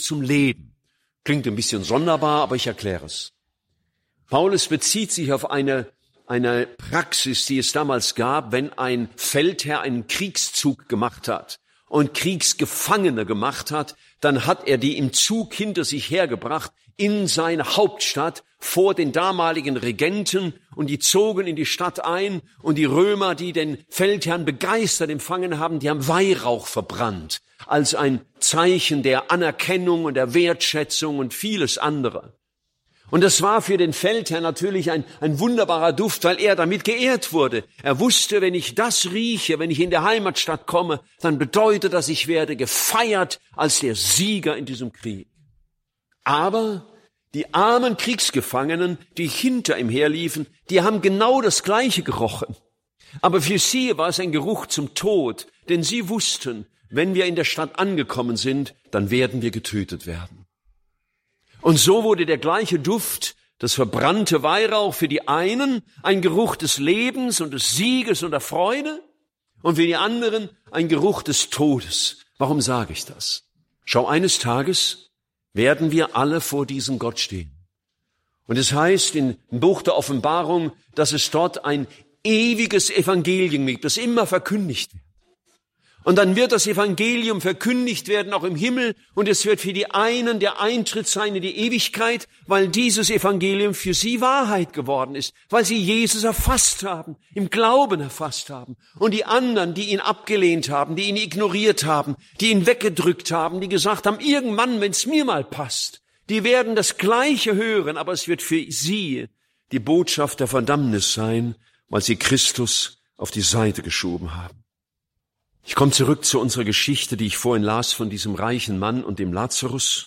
zum Leben. Klingt ein bisschen sonderbar, aber ich erkläre es. Paulus bezieht sich auf eine Praxis, die es damals gab, wenn ein Feldherr einen Kriegszug gemacht hat und Kriegsgefangene gemacht hat, dann hat er die im Zug hinter sich hergebracht in seine Hauptstadt vor den damaligen Regenten, und die zogen in die Stadt ein, und die Römer, die den Feldherrn begeistert empfangen haben, die haben Weihrauch verbrannt als ein Zeichen der Anerkennung und der Wertschätzung und vieles andere. Und das war für den Feldherrn natürlich ein wunderbarer Duft, weil er damit geehrt wurde. Er wusste, wenn ich das rieche, wenn ich in der Heimatstadt komme, dann bedeutet das, ich werde gefeiert als der Sieger in diesem Krieg. Aber die armen Kriegsgefangenen, die hinter ihm herliefen, die haben genau das Gleiche gerochen. Aber für sie war es ein Geruch zum Tod, denn sie wussten, wenn wir in der Stadt angekommen sind, dann werden wir getötet werden. Und so wurde der gleiche Duft, das verbrannte Weihrauch, für die einen ein Geruch des Lebens und des Sieges und der Freude, und für die anderen ein Geruch des Todes. Warum sage ich das? Schau, eines Tages werden wir alle vor diesem Gott stehen. Und es heißt im Buch der Offenbarung, dass es dort ein ewiges Evangelium gibt, das immer verkündigt wird. Und dann wird das Evangelium verkündigt werden, auch im Himmel, und es wird für die einen der Eintritt sein in die Ewigkeit, weil dieses Evangelium für sie Wahrheit geworden ist, weil sie Jesus erfasst haben, im Glauben erfasst haben. Und die anderen, die ihn abgelehnt haben, die ihn ignoriert haben, die ihn weggedrückt haben, die gesagt haben, irgendwann, wenn es mir mal passt, die werden das Gleiche hören, aber es wird für sie die Botschaft der Verdammnis sein, weil sie Christus auf die Seite geschoben haben. Ich komme zurück zu unserer Geschichte, die ich vorhin las von diesem reichen Mann und dem Lazarus.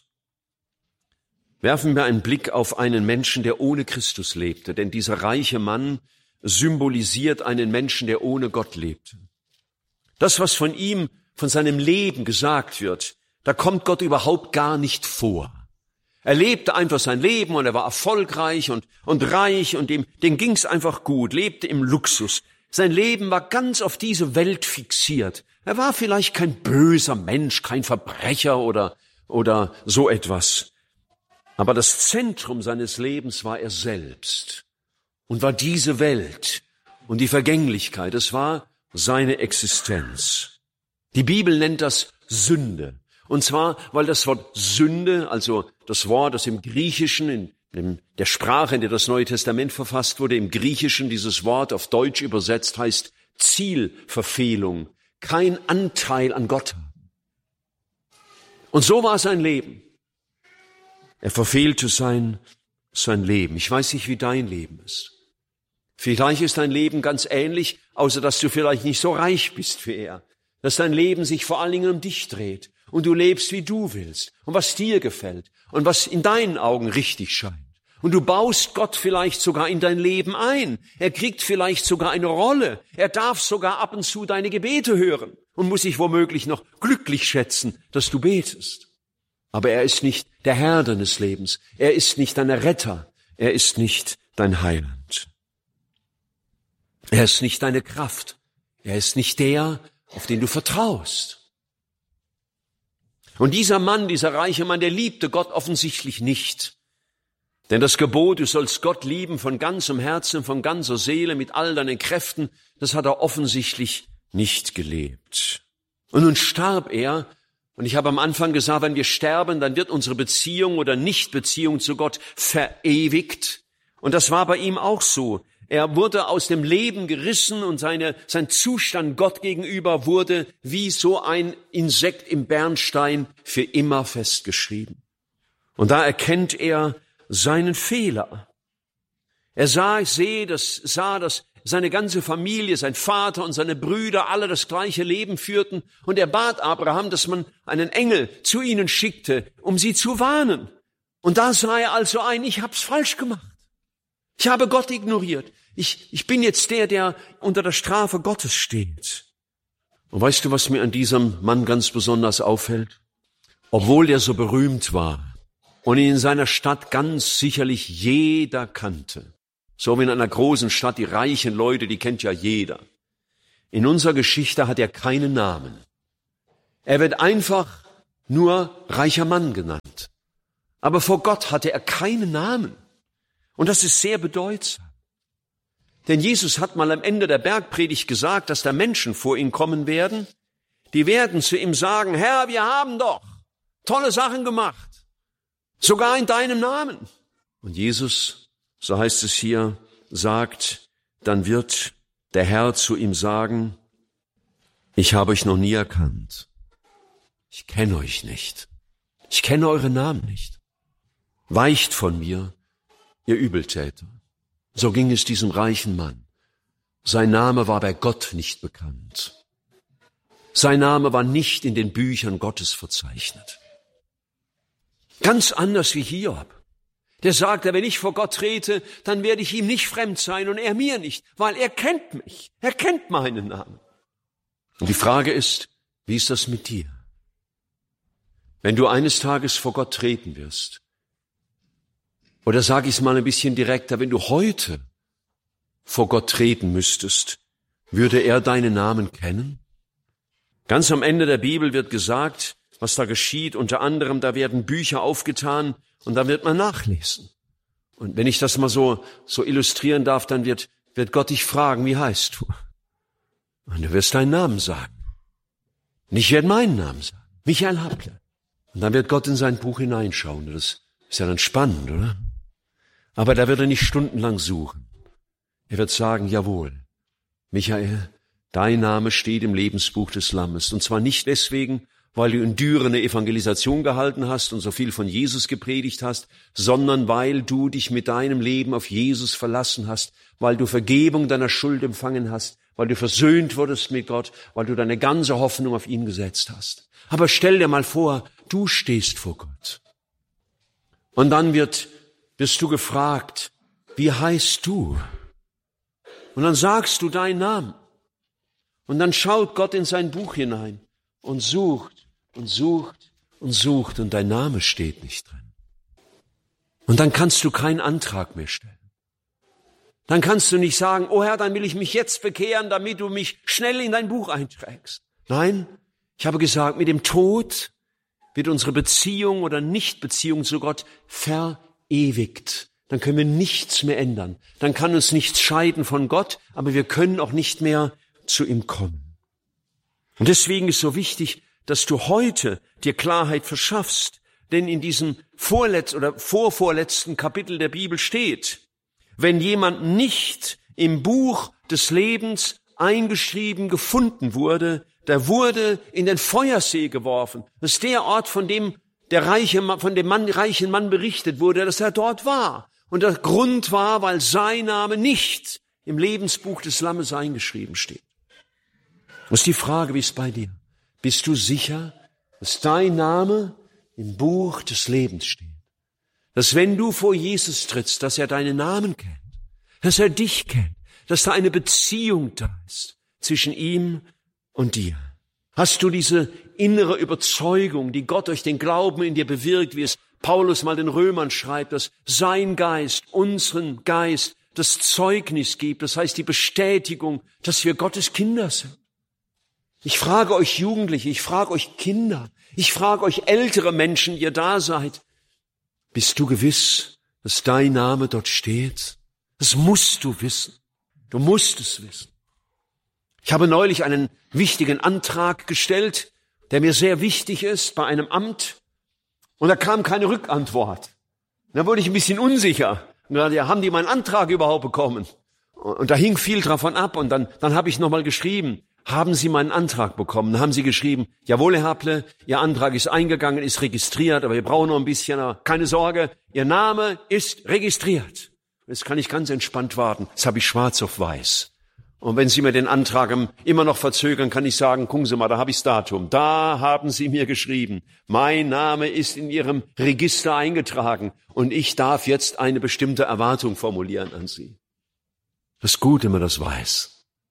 Werfen wir einen Blick auf einen Menschen, der ohne Christus lebte, denn dieser reiche Mann symbolisiert einen Menschen, der ohne Gott lebte. Das, was von ihm, von seinem Leben gesagt wird, da kommt Gott überhaupt gar nicht vor. Er lebte einfach sein Leben und er war erfolgreich und reich und dem ging's einfach gut, lebte im Luxus. Sein Leben war ganz auf diese Welt fixiert. Er war vielleicht kein böser Mensch, kein Verbrecher oder so etwas. Aber das Zentrum seines Lebens war er selbst und war diese Welt und die Vergänglichkeit. Es war seine Existenz. Die Bibel nennt das Sünde. Und zwar, weil das Wort Sünde, also das Wort, das im Griechischen, in der Sprache, in der das Neue Testament verfasst wurde, im Griechischen dieses Wort auf Deutsch übersetzt heißt Zielverfehlung, kein Anteil an Gott haben. Und so war sein Leben. Er verfehlte sein Leben. Ich weiß nicht, wie dein Leben ist. Vielleicht ist dein Leben ganz ähnlich, außer dass du vielleicht nicht so reich bist wie er. Dass dein Leben sich vor allen Dingen um dich dreht und du lebst, wie du willst und was dir gefällt und was in deinen Augen richtig scheint. Und du baust Gott vielleicht sogar in dein Leben ein. Er kriegt vielleicht sogar eine Rolle. Er darf sogar ab und zu deine Gebete hören und muss sich womöglich noch glücklich schätzen, dass du betest. Aber er ist nicht der Herr deines Lebens. Er ist nicht dein Retter. Er ist nicht dein Heiland. Er ist nicht deine Kraft. Er ist nicht der, auf den du vertraust. Und dieser Mann, dieser reiche Mann, der liebte Gott offensichtlich nicht. Denn das Gebot, du sollst Gott lieben von ganzem Herzen, von ganzer Seele, mit all deinen Kräften, das hat er offensichtlich nicht gelebt. Und nun starb er, und ich habe am Anfang gesagt, wenn wir sterben, dann wird unsere Beziehung oder Nichtbeziehung zu Gott verewigt. Und das war bei ihm auch so. Er wurde aus dem Leben gerissen und sein Zustand Gott gegenüber wurde wie so ein Insekt im Bernstein für immer festgeschrieben. Und da erkennt er seinen Fehler. Er sah, dass seine ganze Familie, sein Vater und seine Brüder alle das gleiche Leben führten. Und er bat Abraham, dass man einen Engel zu ihnen schickte, um sie zu warnen. Und da sah er also ein, ich hab's falsch gemacht. Ich habe Gott ignoriert. Ich bin jetzt der unter der Strafe Gottes steht. Und weißt du, was mir an diesem Mann ganz besonders auffällt? Obwohl der so berühmt war und ihn in seiner Stadt ganz sicherlich jeder kannte, so wie in einer großen Stadt, die reichen Leute, die kennt ja jeder. In unserer Geschichte hat er keinen Namen. Er wird einfach nur reicher Mann genannt. Aber vor Gott hatte er keinen Namen. Und das ist sehr bedeutsam. Denn Jesus hat mal am Ende der Bergpredigt gesagt, dass da Menschen vor ihn kommen werden, die werden zu ihm sagen, Herr, wir haben doch tolle Sachen gemacht, sogar in deinem Namen. Und Jesus, so heißt es hier, sagt, dann wird der Herr zu ihm sagen, ich habe euch noch nie erkannt. Ich kenne euch nicht. Ich kenne eure Namen nicht. Weicht von mir, ihr Übeltäter. So ging es diesem reichen Mann. Sein Name war bei Gott nicht bekannt. Sein Name war nicht in den Büchern Gottes verzeichnet. Ganz anders wie Hiob. Der sagte, wenn ich vor Gott trete, dann werde ich ihm nicht fremd sein und er mir nicht, weil er kennt mich. Er kennt meinen Namen. Und die Frage ist, wie ist das mit dir? Wenn du eines Tages vor Gott treten wirst, oder sage ich es mal ein bisschen direkter, wenn du heute vor Gott treten müsstest, würde er deinen Namen kennen? Ganz am Ende der Bibel wird gesagt, was da geschieht. Unter anderem, da werden Bücher aufgetan und da wird man nachlesen. Und wenn ich das mal so illustrieren darf, dann wird Gott dich fragen, wie heißt du? Und du wirst deinen Namen sagen. Und ich werde meinen Namen sagen, Michael Happler. Und dann wird Gott in sein Buch hineinschauen. Das ist ja dann spannend, oder? Aber da wird er nicht stundenlang suchen. Er wird sagen, jawohl, Michael, dein Name steht im Lebensbuch des Lammes. Und zwar nicht deswegen, weil du in Düren eine Evangelisation gehalten hast und so viel von Jesus gepredigt hast, sondern weil du dich mit deinem Leben auf Jesus verlassen hast, weil du Vergebung deiner Schuld empfangen hast, weil du versöhnt wurdest mit Gott, weil du deine ganze Hoffnung auf ihn gesetzt hast. Aber stell dir mal vor, du stehst vor Gott. Und dann wirst du gefragt, wie heißt du? Und dann sagst du deinen Namen. Und dann schaut Gott in sein Buch hinein und sucht und sucht und sucht und dein Name steht nicht drin. Und dann kannst du keinen Antrag mehr stellen. Dann kannst du nicht sagen, oh Herr, dann will ich mich jetzt bekehren, damit du mich schnell in dein Buch einträgst. Nein, ich habe gesagt, mit dem Tod wird unsere Beziehung oder Nichtbeziehung zu Gott verewigt. Dann können wir nichts mehr ändern. Dann kann uns nichts scheiden von Gott, aber wir können auch nicht mehr zu ihm kommen. Und deswegen ist so wichtig, dass du heute dir Klarheit verschaffst, denn in diesem vorvorletzten Kapitel der Bibel steht, wenn jemand nicht im Buch des Lebens eingeschrieben gefunden wurde, der wurde in den Feuersee geworfen. Das ist der Ort, von dem reichen Mann berichtet wurde, dass er dort war. Und der Grund war, weil sein Name nicht im Lebensbuch des Lammes eingeschrieben steht. Das ist die Frage, wie ist es bei dir? Bist du sicher, dass dein Name im Buch des Lebens steht? Dass wenn du vor Jesus trittst, dass er deinen Namen kennt, dass er dich kennt, dass da eine Beziehung da ist zwischen ihm und dir. Hast du diese innere Überzeugung, die Gott durch den Glauben in dir bewirkt, wie es Paulus mal den Römern schreibt, dass sein Geist, unseren Geist, das Zeugnis gibt, das heißt die Bestätigung, dass wir Gottes Kinder sind. Ich frage euch Jugendliche, ich frage euch Kinder, ich frage euch ältere Menschen, die ihr da seid, bist du gewiss, dass dein Name dort steht? Das musst du wissen. Du musst es wissen. Ich habe neulich einen wichtigen Antrag gestellt, der mir sehr wichtig ist bei einem Amt. Und da kam keine Rückantwort. Da wurde ich ein bisschen unsicher. Und da haben die meinen Antrag überhaupt bekommen? Und da hing viel davon ab. Und dann habe ich nochmal geschrieben, haben Sie meinen Antrag bekommen? Dann haben sie geschrieben, jawohl, Herr Happler, Ihr Antrag ist eingegangen, ist registriert, aber wir brauchen noch ein bisschen, aber keine Sorge, Ihr Name ist registriert. Jetzt kann ich ganz entspannt warten. Das habe ich schwarz auf weiß. Und wenn Sie mir den Antrag immer noch verzögern, kann ich sagen, gucken Sie mal, da habe ich das Datum. Da haben Sie mir geschrieben, mein Name ist in Ihrem Register eingetragen und ich darf jetzt eine bestimmte Erwartung formulieren an Sie. Das ist gut, wenn man das weiß.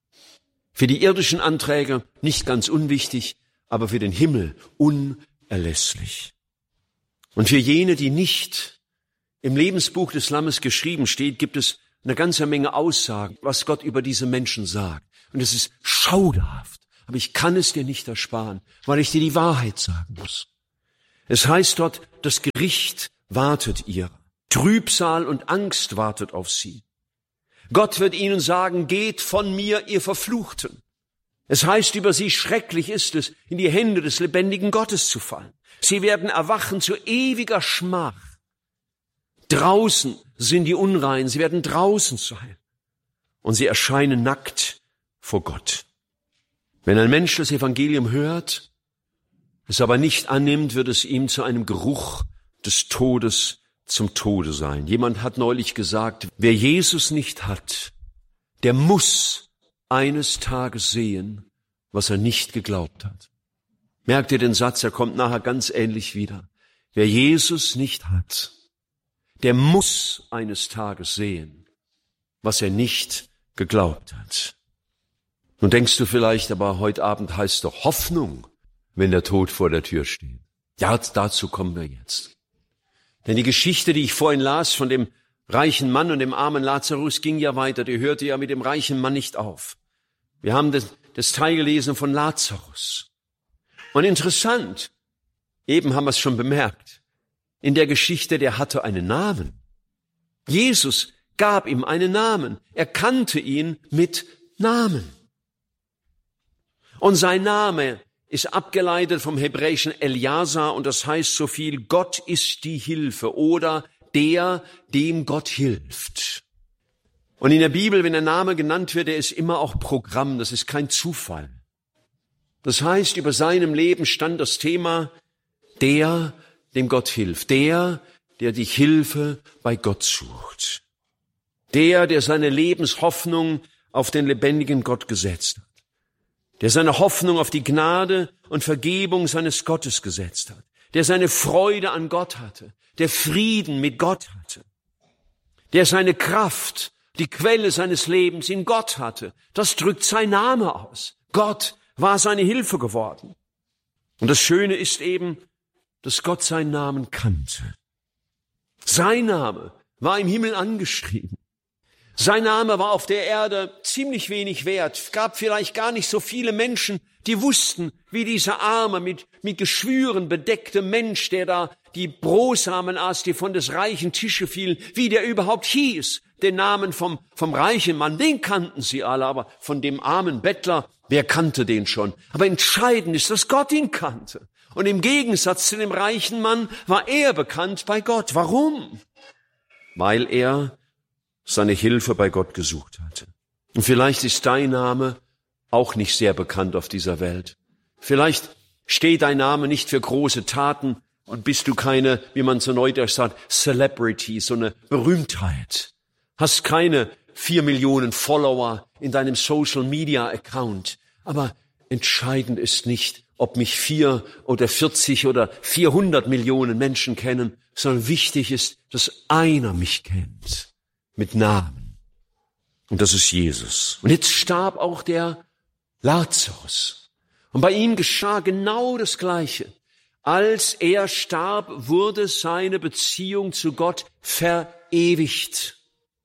Für die irdischen Anträge nicht ganz unwichtig, aber für den Himmel unerlässlich. Und für jene, die nicht im Lebensbuch des Lammes geschrieben steht, gibt es eine ganze Menge Aussagen, was Gott über diese Menschen sagt. Und es ist schauderhaft, aber ich kann es dir nicht ersparen, weil ich dir die Wahrheit sagen muss. Es heißt dort, das Gericht wartet ihr. Trübsal und Angst wartet auf sie. Gott wird ihnen sagen, geht von mir, ihr Verfluchten. Es heißt über sie, schrecklich ist es, in die Hände des lebendigen Gottes zu fallen. Sie werden erwachen zu ewiger Schmach. Draußen sind die Unreinen, sie werden draußen sein. Und sie erscheinen nackt vor Gott. Wenn ein Mensch das Evangelium hört, es aber nicht annimmt, wird es ihm zu einem Geruch des Todes zum Tode sein. Jemand hat neulich gesagt, wer Jesus nicht hat, der muss eines Tages sehen, was er nicht geglaubt hat. Merkt ihr den Satz, er kommt nachher ganz ähnlich wieder. Wer Jesus nicht hat, der muss eines Tages sehen, was er nicht geglaubt hat. Nun denkst du vielleicht, aber heute Abend heißt doch Hoffnung, wenn der Tod vor der Tür steht. Ja, dazu kommen wir jetzt. Denn die Geschichte, die ich vorhin las von dem reichen Mann und dem armen Lazarus, ging ja weiter. Die hörte ja mit dem reichen Mann nicht auf. Wir haben das Teil gelesen von Lazarus. Und interessant, eben haben wir es schon bemerkt, in der Geschichte, der hatte einen Namen. Jesus gab ihm einen Namen. Er kannte ihn mit Namen. Und sein Name ist abgeleitet vom hebräischen Eljasa und das heißt so viel, Gott ist die Hilfe oder der, dem Gott hilft. Und in der Bibel, wenn der Name genannt wird, der ist immer auch Programm, das ist kein Zufall. Das heißt, über seinem Leben stand das Thema, der, dem Gott hilft, der die Hilfe bei Gott sucht, der seine Lebenshoffnung auf den lebendigen Gott gesetzt hat, der seine Hoffnung auf die Gnade und Vergebung seines Gottes gesetzt hat, der seine Freude an Gott hatte, der Frieden mit Gott hatte, der seine Kraft, die Quelle seines Lebens in Gott hatte. Das drückt sein Name aus. Gott war seine Hilfe geworden. Und das Schöne ist eben, dass Gott seinen Namen kannte. Sein Name war im Himmel angeschrieben. Sein Name war auf der Erde ziemlich wenig wert. Es gab vielleicht gar nicht so viele Menschen, die wussten, wie dieser arme, mit Geschwüren bedeckte Mensch, der da die Brosamen aß, die von des reichen Tische fielen, wie der überhaupt hieß. Den Namen vom reichen Mann, den kannten sie alle, aber von dem armen Bettler, wer kannte den schon? Aber entscheidend ist, dass Gott ihn kannte. Und im Gegensatz zu dem reichen Mann war er bekannt bei Gott. Warum? Weil er seine Hilfe bei Gott gesucht hatte. Und vielleicht ist dein Name auch nicht sehr bekannt auf dieser Welt. Vielleicht steht dein Name nicht für große Taten und bist du keine, wie man so neudeutsch sagt, Celebrity, so eine Berühmtheit. Hast keine 4 Millionen Follower in deinem Social-Media-Account. Aber entscheidend ist nicht, ob mich 4 oder 40 oder 400 Millionen Menschen kennen, sondern wichtig ist, dass einer mich kennt. Mit Namen. Und das ist Jesus. Und jetzt starb auch der Lazarus. Und bei ihm geschah genau das Gleiche. Als er starb, wurde seine Beziehung zu Gott verewigt.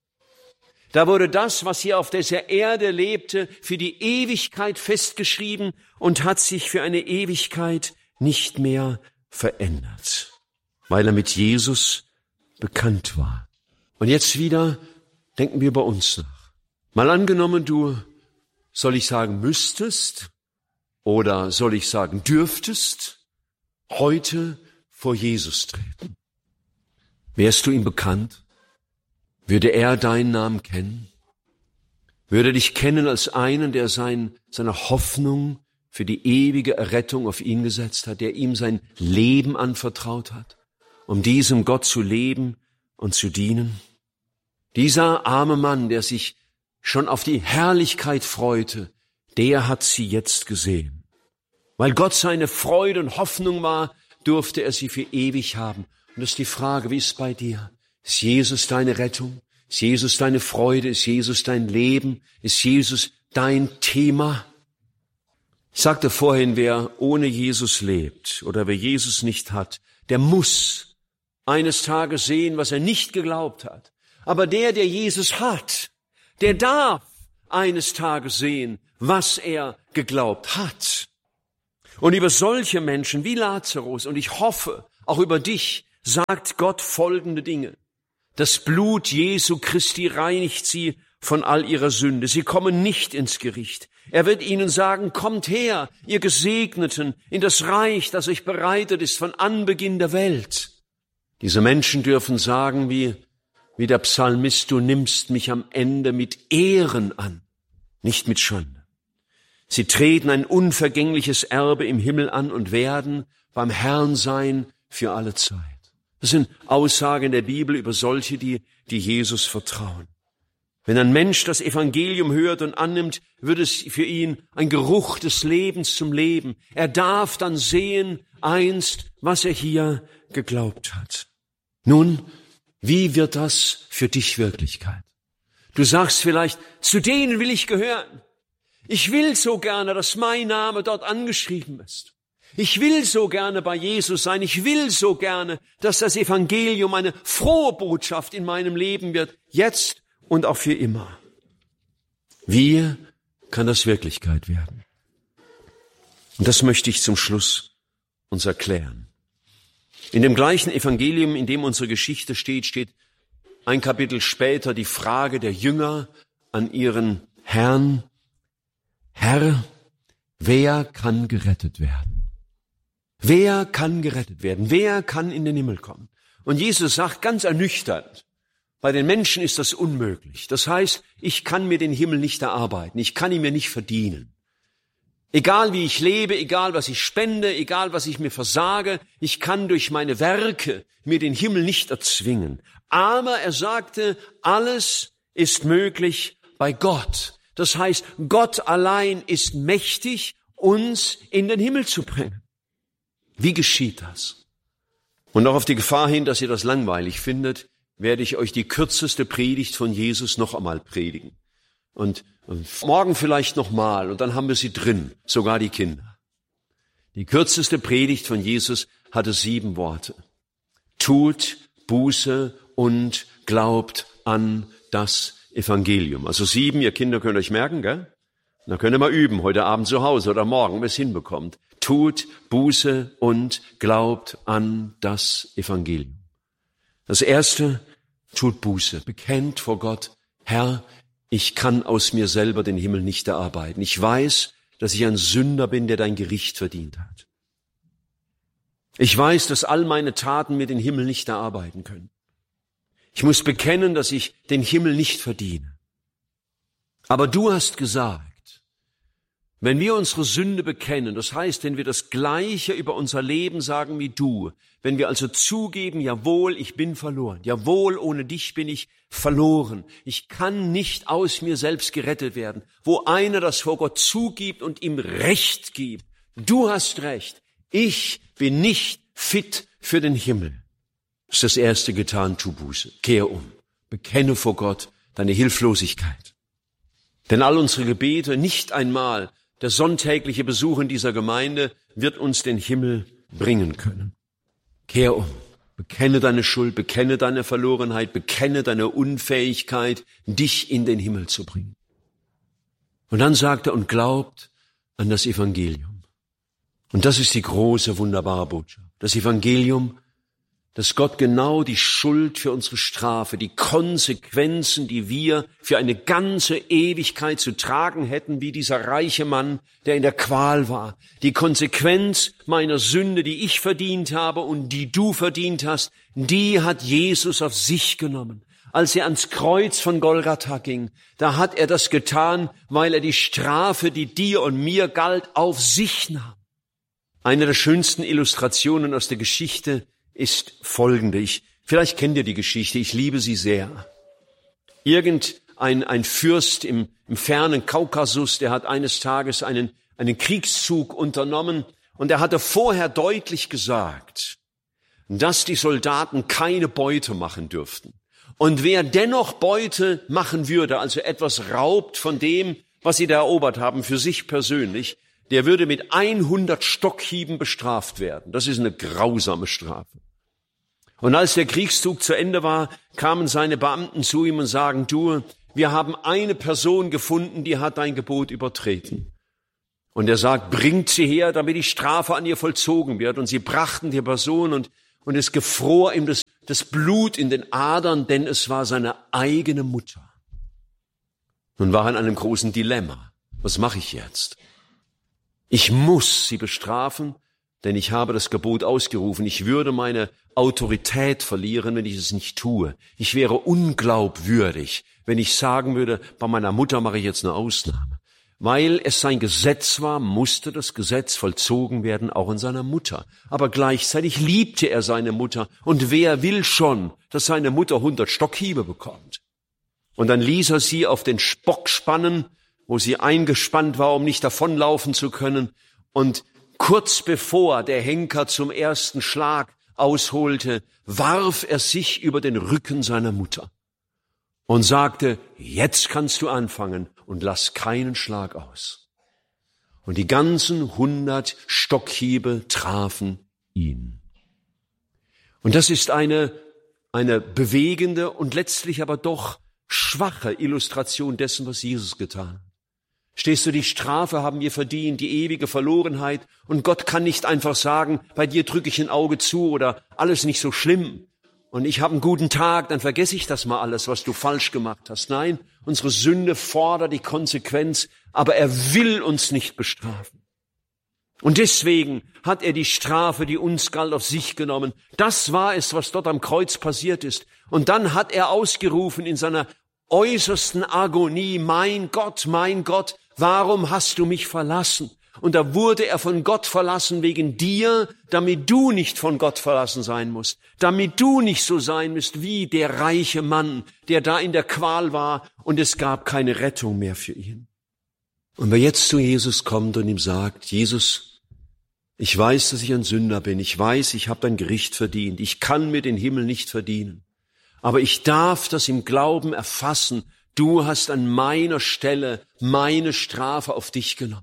Da wurde das, was hier auf dieser Erde lebte, für die Ewigkeit festgeschrieben und hat sich für eine Ewigkeit nicht mehr verändert, weil er mit Jesus bekannt war. Und jetzt wieder denken wir bei uns nach. Mal angenommen, du, soll ich sagen, müsstest oder soll ich sagen, dürftest heute vor Jesus treten. Wärst du ihm bekannt? Würde er deinen Namen kennen? Würde er dich kennen als einen, der seine Hoffnung für die ewige Errettung auf ihn gesetzt hat, der ihm sein Leben anvertraut hat, um diesem Gott zu leben und zu dienen? Dieser arme Mann, der sich schon auf die Herrlichkeit freute, der hat sie jetzt gesehen. Weil Gott seine Freude und Hoffnung war, durfte er sie für ewig haben. Und das ist die Frage, wie ist es bei dir? Ist Jesus deine Rettung? Ist Jesus deine Freude? Ist Jesus dein Leben? Ist Jesus dein Thema? Ich sagte vorhin, wer ohne Jesus lebt oder wer Jesus nicht hat, der muss eines Tages sehen, was er nicht geglaubt hat. Aber der Jesus hat, der darf eines Tages sehen, was er geglaubt hat. Und über solche Menschen wie Lazarus, und ich hoffe auch über dich, sagt Gott folgende Dinge. Das Blut Jesu Christi reinigt sie von all ihrer Sünde. Sie kommen nicht ins Gericht. Er wird ihnen sagen, kommt her, ihr Gesegneten, in das Reich, das euch bereitet ist von Anbeginn der Welt. Diese Menschen dürfen sagen, wie der Psalmist, du nimmst mich am Ende mit Ehren an, nicht mit Schande. Sie treten ein unvergängliches Erbe im Himmel an und werden beim Herrn sein für alle Zeit. Das sind Aussagen der Bibel über solche, die Jesus vertrauen. Wenn ein Mensch das Evangelium hört und annimmt, wird es für ihn ein Geruch des Lebens zum Leben. Er darf dann sehen, einst, was er hier geglaubt hat. Nun, wie wird das für dich Wirklichkeit? Du sagst vielleicht, zu denen will ich gehören. Ich will so gerne, dass mein Name dort angeschrieben ist. Ich will so gerne bei Jesus sein. Ich will so gerne, dass das Evangelium eine frohe Botschaft in meinem Leben wird, jetzt und auch für immer. Wie kann das Wirklichkeit werden? Und das möchte ich zum Schluss uns erklären. In dem gleichen Evangelium, in dem unsere Geschichte steht ein Kapitel später die Frage der Jünger an ihren Herrn: Herr, wer kann gerettet werden? Wer kann gerettet werden? Wer kann in den Himmel kommen? Und Jesus sagt ganz ernüchternd, bei den Menschen ist das unmöglich. Das heißt, ich kann mir den Himmel nicht erarbeiten. Ich kann ihn mir nicht verdienen. Egal wie ich lebe, egal was ich spende, egal was ich mir versage, ich kann durch meine Werke mir den Himmel nicht erzwingen. Aber er sagte, alles ist möglich bei Gott. Das heißt, Gott allein ist mächtig, uns in den Himmel zu bringen. Wie geschieht das? Und auch auf die Gefahr hin, dass ihr das langweilig findet, werde ich euch die kürzeste Predigt von Jesus noch einmal predigen. Und morgen vielleicht nochmal, und dann haben wir sie drin, sogar die Kinder. Die kürzeste Predigt von Jesus hatte 7 Worte. Tut Buße und glaubt an das Evangelium. Also 7, ihr Kinder könnt euch merken, gell? Dann könnt ihr mal üben, heute Abend zu Hause oder morgen, wenn ihr es hinbekommt. Tut Buße und glaubt an das Evangelium. Das Erste, tut Buße, bekennt vor Gott, Herr, ich kann aus mir selber den Himmel nicht erarbeiten. Ich weiß, dass ich ein Sünder bin, der dein Gericht verdient hat. Ich weiß, dass all meine Taten mir den Himmel nicht erarbeiten können. Ich muss bekennen, dass ich den Himmel nicht verdiene. Aber du hast gesagt, wenn wir unsere Sünde bekennen, das heißt, wenn wir das Gleiche über unser Leben sagen wie du, wenn wir also zugeben, jawohl, ich bin verloren, jawohl, ohne dich bin ich verloren, ich kann nicht aus mir selbst gerettet werden, wo einer das vor Gott zugibt und ihm Recht gibt, du hast Recht, ich bin nicht fit für den Himmel. Das ist das Erste getan, tu Buße, kehr um, bekenne vor Gott deine Hilflosigkeit. Denn all unsere Gebete, nicht einmal der sonntägliche Besuch in dieser Gemeinde, wird uns den Himmel bringen können. Kehr um, bekenne deine Schuld, bekenne deine Verlorenheit, bekenne deine Unfähigkeit, dich in den Himmel zu bringen. Und dann sagt er, und glaubt an das Evangelium. Und das ist die große, wunderbare Botschaft. Das Evangelium, dass Gott genau die Schuld für unsere Strafe, die Konsequenzen, die wir für eine ganze Ewigkeit zu tragen hätten, wie dieser reiche Mann, der in der Qual war. Die Konsequenz meiner Sünde, die ich verdient habe und die du verdient hast, die hat Jesus auf sich genommen. Als er ans Kreuz von Golgatha ging, da hat er das getan, weil er die Strafe, die dir und mir galt, auf sich nahm. Eine der schönsten Illustrationen aus der Geschichte ist folgende. Vielleicht kennt ihr die Geschichte, ich liebe sie sehr. Ein Fürst im fernen Kaukasus, der hat eines Tages einen Kriegszug unternommen und er hatte vorher deutlich gesagt, dass die Soldaten keine Beute machen dürften. Und wer dennoch Beute machen würde, also etwas raubt von dem, was sie da erobert haben, für sich persönlich, der würde mit 100 Stockhieben bestraft werden. Das ist eine grausame Strafe. Und als der Kriegszug zu Ende war, kamen seine Beamten zu ihm und sagen, du, wir haben eine Person gefunden, die hat dein Gebot übertreten. Und er sagt, bringt sie her, damit die Strafe an ihr vollzogen wird. Und sie brachten die Person und und es gefror ihm das Blut in den Adern, denn es war seine eigene Mutter. Nun war er in einem großen Dilemma. Was mache ich jetzt? Ich muss sie bestrafen, denn ich habe das Gebot ausgerufen. Ich würde meine Autorität verlieren, wenn ich es nicht tue. Ich wäre unglaubwürdig, wenn ich sagen würde, bei meiner Mutter mache ich jetzt eine Ausnahme. Weil es sein Gesetz war, musste das Gesetz vollzogen werden, auch in seiner Mutter. Aber gleichzeitig liebte er seine Mutter. Und wer will schon, dass seine Mutter 100 Stockhiebe bekommt? Und dann ließ er sie auf den Spock spannen, wo sie eingespannt war, um nicht davonlaufen zu können. Und kurz bevor der Henker zum ersten Schlag ausholte, warf er sich über den Rücken seiner Mutter und sagte, jetzt kannst du anfangen und lass keinen Schlag aus. Und die ganzen 100 Stockhiebe trafen ihn. Und das ist eine bewegende und letztlich aber doch schwache Illustration dessen, was Jesus getan hat. Stehst du, die Strafe haben wir verdient, die ewige Verlorenheit. Und Gott kann nicht einfach sagen, bei dir drücke ich ein Auge zu oder alles nicht so schlimm. Und ich habe einen guten Tag, dann vergesse ich das mal alles, was du falsch gemacht hast. Nein, unsere Sünde fordert die Konsequenz, aber er will uns nicht bestrafen. Und deswegen hat er die Strafe, die uns galt, auf sich genommen. Das war es, was dort am Kreuz passiert ist. Und dann hat er ausgerufen in seiner äußersten Agonie, mein Gott, warum hast du mich verlassen? Und da wurde er von Gott verlassen wegen dir, damit du nicht von Gott verlassen sein musst, damit du nicht so sein musst wie der reiche Mann, der da in der Qual war und es gab keine Rettung mehr für ihn. Und wer jetzt zu Jesus kommt und ihm sagt, Jesus, ich weiß, dass ich ein Sünder bin, ich weiß, ich habe dein Gericht verdient, ich kann mir den Himmel nicht verdienen, aber ich darf das im Glauben erfassen, du hast an meiner Stelle meine Strafe auf dich genommen.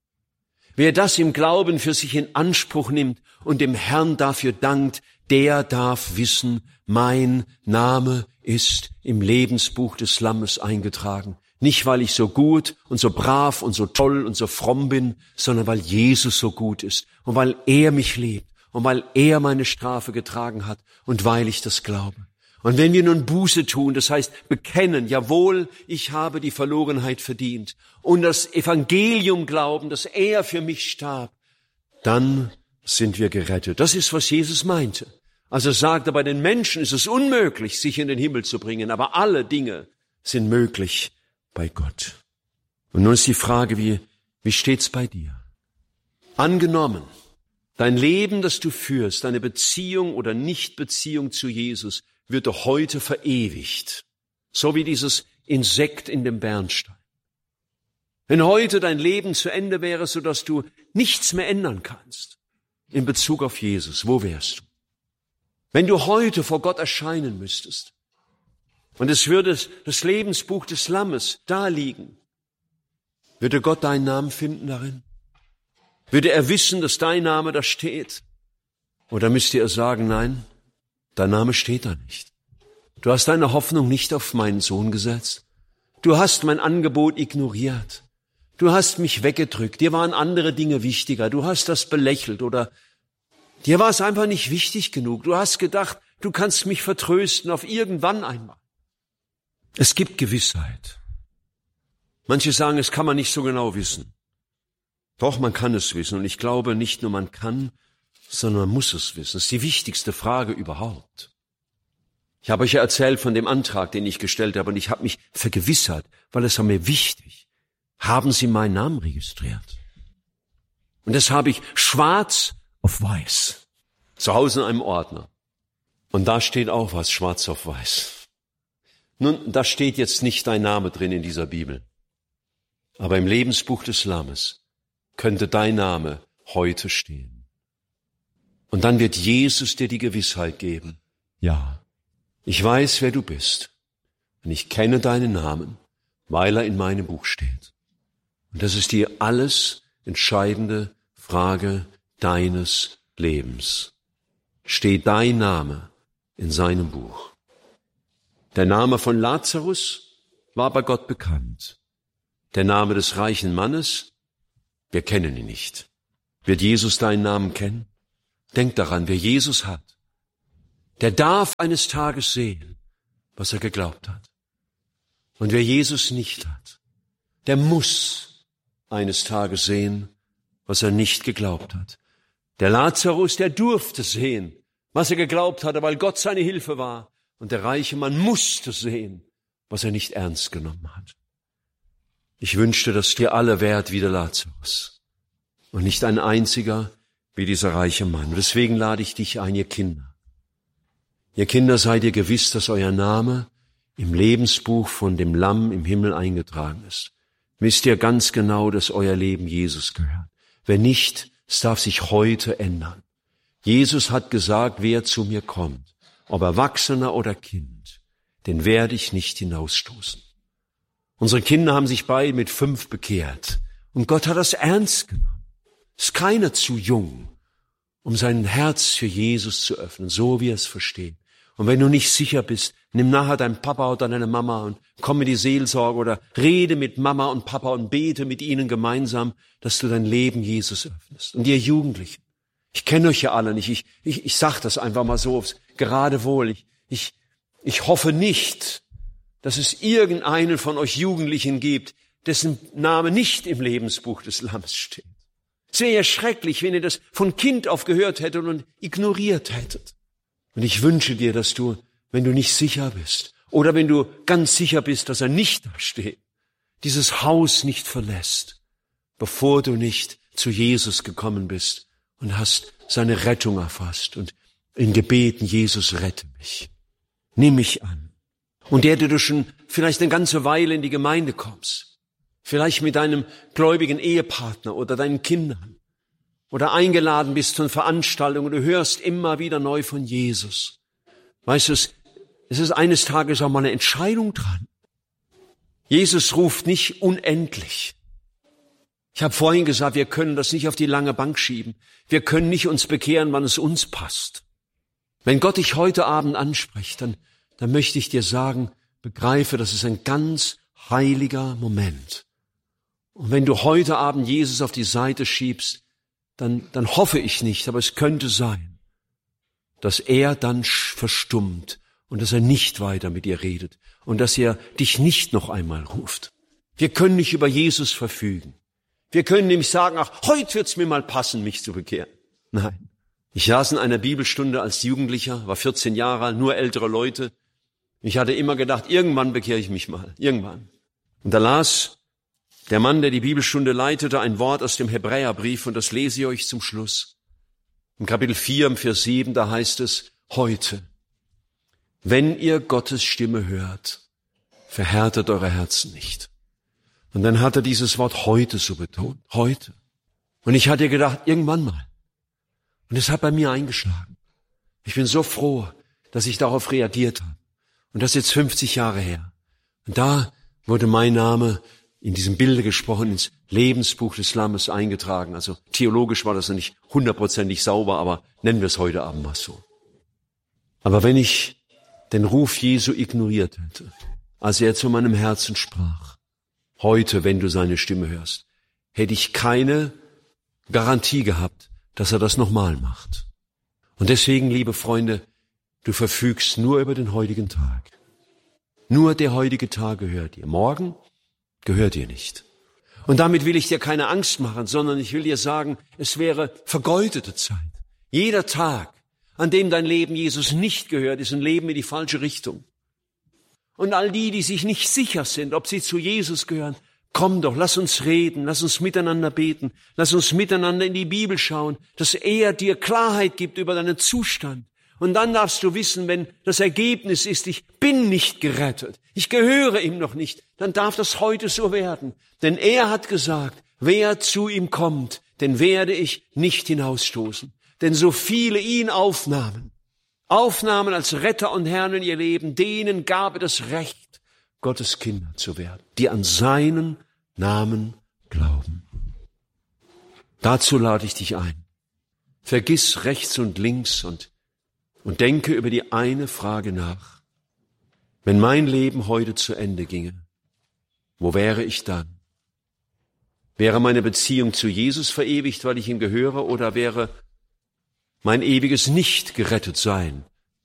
Wer das im Glauben für sich in Anspruch nimmt und dem Herrn dafür dankt, der darf wissen, mein Name ist im Lebensbuch des Lammes eingetragen. Nicht, weil ich so gut und so brav und so toll und so fromm bin, sondern weil Jesus so gut ist und weil er mich liebt und weil er meine Strafe getragen hat und weil ich das glaube. Und wenn wir nun Buße tun, das heißt bekennen, jawohl, ich habe die Verlorenheit verdient und das Evangelium glauben, dass er für mich starb, dann sind wir gerettet. Das ist, was Jesus meinte. Als er sagte, bei den Menschen ist es unmöglich, sich in den Himmel zu bringen, aber alle Dinge sind möglich bei Gott. Und nun ist die Frage, wie steht's bei dir? Angenommen, dein Leben, das du führst, deine Beziehung oder Nichtbeziehung zu Jesus, wird doch heute verewigt, so wie dieses Insekt in dem Bernstein. Wenn heute dein Leben zu Ende wäre, sodass du nichts mehr ändern kannst in Bezug auf Jesus, wo wärst du? Wenn du heute vor Gott erscheinen müsstest und es würde das Lebensbuch des Lammes da liegen, würde Gott deinen Namen finden darin? Würde er wissen, dass dein Name da steht? Oder müsste er sagen, nein, dein Name steht da nicht. Du hast deine Hoffnung nicht auf meinen Sohn gesetzt. Du hast mein Angebot ignoriert. Du hast mich weggedrückt. Dir waren andere Dinge wichtiger. Du hast das belächelt oder dir war es einfach nicht wichtig genug. Du hast gedacht, du kannst mich vertrösten auf irgendwann einmal. Es gibt Gewissheit. Manche sagen, es kann man nicht so genau wissen. Doch, man kann es wissen. Und ich glaube, nicht nur man kann, sondern man muss es wissen. Das ist die wichtigste Frage überhaupt. Ich habe euch ja erzählt von dem Antrag, den ich gestellt habe, und ich habe mich vergewissert, weil es war mir wichtig. Haben Sie meinen Namen registriert? Und das habe ich schwarz auf weiß. Zu Hause in einem Ordner. Und da steht auch was schwarz auf weiß. Nun, da steht jetzt nicht dein Name drin in dieser Bibel. Aber im Lebensbuch des Lammes könnte dein Name heute stehen. Und dann wird Jesus dir die Gewissheit geben. Ja, ich weiß, wer du bist. Und ich kenne deinen Namen, weil er in meinem Buch steht. Und das ist die alles entscheidende Frage deines Lebens. Steht dein Name in seinem Buch? Der Name von Lazarus war bei Gott bekannt. Der Name des reichen Mannes, wir kennen ihn nicht. Wird Jesus deinen Namen kennen? Denk daran, wer Jesus hat, der darf eines Tages sehen, was er geglaubt hat. Und wer Jesus nicht hat, der muss eines Tages sehen, was er nicht geglaubt hat. Der Lazarus, der durfte sehen, was er geglaubt hatte, weil Gott seine Hilfe war. Und der reiche Mann musste sehen, was er nicht ernst genommen hat. Ich wünschte, dass ihr alle wärt wie der Lazarus und nicht ein einziger wie dieser reiche Mann. Und deswegen lade ich dich ein, ihr Kinder. Ihr Kinder, seid ihr gewiss, dass euer Name im Lebensbuch von dem Lamm im Himmel eingetragen ist. Wisst ihr ganz genau, dass euer Leben Jesus gehört. Wenn nicht, es darf sich heute ändern. Jesus hat gesagt, wer zu mir kommt, ob Erwachsener oder Kind, den werde ich nicht hinausstoßen. Unsere Kinder haben sich beide mit 5 bekehrt. Und Gott hat das ernst genommen. Ist keiner zu jung, um sein Herz für Jesus zu öffnen, so wie er es versteht. Und wenn du nicht sicher bist, nimm nachher deinen Papa oder deine Mama und komm in die Seelsorge oder rede mit Mama und Papa und bete mit ihnen gemeinsam, dass du dein Leben Jesus öffnest. Und ihr Jugendlichen, ich kenne euch ja alle nicht, ich sag das einfach mal so aufs Geradewohl. Ich hoffe nicht, dass es irgendeinen von euch Jugendlichen gibt, dessen Name nicht im Lebensbuch des Lammes steht. Es wäre ja schrecklich, wenn ihr das von Kind auf gehört hättet und ignoriert hättet. Und ich wünsche dir, dass du, wenn du nicht sicher bist oder wenn du ganz sicher bist, dass er nicht da steht, dieses Haus nicht verlässt, bevor du nicht zu Jesus gekommen bist und hast seine Rettung erfasst und in Gebeten, Jesus, rette mich. Nimm mich an. Und der du schon vielleicht eine ganze Weile in die Gemeinde kommst, vielleicht mit deinem gläubigen Ehepartner oder deinen Kindern oder eingeladen bist zu einer Veranstaltung und du hörst immer wieder neu von Jesus. Weißt du, es ist eines Tages auch mal eine Entscheidung dran. Jesus ruft nicht unendlich. Ich habe vorhin gesagt, wir können das nicht auf die lange Bank schieben. Wir können nicht uns bekehren, wann es uns passt. Wenn Gott dich heute Abend anspricht, dann möchte ich dir sagen, begreife, das ist ein ganz heiliger Moment. Und wenn du heute Abend Jesus auf die Seite schiebst, dann hoffe ich nicht, aber es könnte sein, dass er dann verstummt und dass er nicht weiter mit dir redet und dass er dich nicht noch einmal ruft. Wir können nicht über Jesus verfügen. Wir können nämlich sagen, ach, heute wird's mir mal passen, mich zu bekehren. Nein. Ich saß in einer Bibelstunde als Jugendlicher, war 14 Jahre alt, nur ältere Leute. Ich hatte immer gedacht, irgendwann bekehre ich mich mal, irgendwann. Und da las der Mann, der die Bibelstunde leitete, ein Wort aus dem Hebräerbrief und das lese ich euch zum Schluss. Im Kapitel 4, im Vers 7, da heißt es, heute, wenn ihr Gottes Stimme hört, verhärtet eure Herzen nicht. Und dann hat er dieses Wort heute so betont, heute. Und ich hatte gedacht, irgendwann mal. Und es hat bei mir eingeschlagen. Ich bin so froh, dass ich darauf reagiert habe. Und das ist jetzt 50 Jahre her. Und da wurde mein Name in diesem Bilde gesprochen, ins Lebensbuch des Lammes eingetragen. Also theologisch war das noch nicht 100% sauber, aber nennen wir es heute Abend mal so. Aber wenn ich den Ruf Jesu ignoriert hätte, als er zu meinem Herzen sprach, heute, wenn du seine Stimme hörst, hätte ich keine Garantie gehabt, dass er das nochmal macht. Und deswegen, liebe Freunde, du verfügst nur über den heutigen Tag. Nur der heutige Tag gehört dir. Morgen gehört dir nicht. Und damit will ich dir keine Angst machen, sondern ich will dir sagen, es wäre vergeudete Zeit. Jeder Tag, an dem dein Leben Jesus nicht gehört, ist ein Leben in die falsche Richtung. Und all die sich nicht sicher sind, ob sie zu Jesus gehören, komm doch, lass uns reden, lass uns miteinander beten, lass uns miteinander in die Bibel schauen, dass er dir Klarheit gibt über deinen Zustand. Und dann darfst du wissen, wenn das Ergebnis ist, ich bin nicht gerettet, ich gehöre ihm noch nicht, dann darf das heute so werden. Denn er hat gesagt, wer zu ihm kommt, den werde ich nicht hinausstoßen. Denn so viele ihn aufnahmen als Retter und Herrn in ihr Leben, denen gab er das Recht, Gottes Kinder zu werden, die an seinen Namen glauben. Dazu lade ich dich ein. Vergiss rechts und links und denke über die eine Frage nach. Wenn mein Leben heute zu Ende ginge, wo wäre ich dann? Wäre meine Beziehung zu Jesus verewigt, weil ich ihm gehöre, oder wäre mein ewiges Nicht-Gerettet-Sein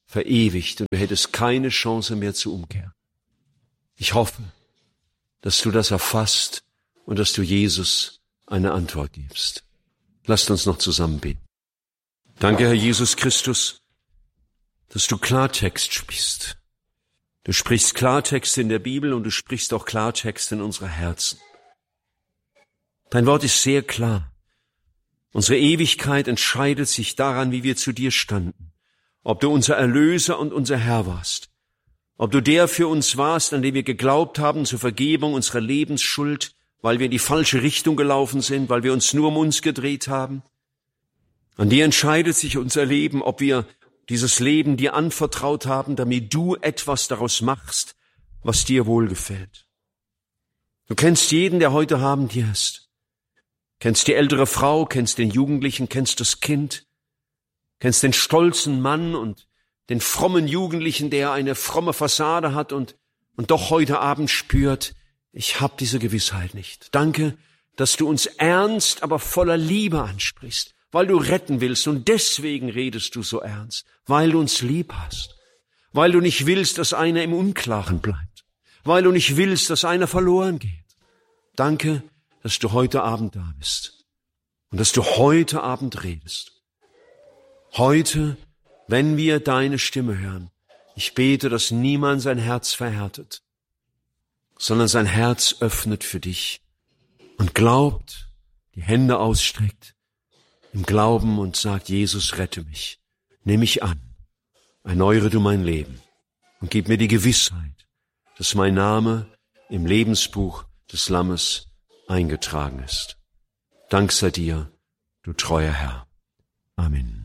verewigt und du hättest keine Chance mehr zur Umkehr. Ich hoffe, dass du das erfasst und dass du Jesus eine Antwort gibst. Lasst uns noch zusammen beten. Danke, Herr Jesus Christus, dass du Klartext sprichst. Du sprichst Klartext in der Bibel und du sprichst auch Klartext in unsere Herzen. Dein Wort ist sehr klar. Unsere Ewigkeit entscheidet sich daran, wie wir zu dir standen. Ob du unser Erlöser und unser Herr warst. Ob du der für uns warst, an den wir geglaubt haben zur Vergebung unserer Lebensschuld, weil wir in die falsche Richtung gelaufen sind, weil wir uns nur um uns gedreht haben. An dir entscheidet sich unser Leben, ob wir dieses Leben dir anvertraut haben, damit du etwas daraus machst, was dir wohlgefällt. Du kennst jeden, der heute Abend hier ist. Kennst die ältere Frau, kennst den Jugendlichen, kennst das Kind, kennst den stolzen Mann und den frommen Jugendlichen, der eine fromme Fassade hat und doch heute Abend spürt, ich habe diese Gewissheit nicht. Danke, dass du uns ernst, aber voller Liebe ansprichst, weil du retten willst und deswegen redest du so ernst, weil du uns lieb hast, weil du nicht willst, dass einer im Unklaren bleibt, weil du nicht willst, dass einer verloren geht. Danke, dass du heute Abend da bist und dass du heute Abend redest. Heute, wenn wir deine Stimme hören, ich bete, dass niemand sein Herz verhärtet, sondern sein Herz öffnet für dich und glaubt, die Hände ausstreckt, im Glauben und sagt, Jesus, rette mich, nimm mich an, erneuere du mein Leben und gib mir die Gewissheit, dass mein Name im Lebensbuch des Lammes eingetragen ist. Dank sei dir, du treuer Herr. Amen.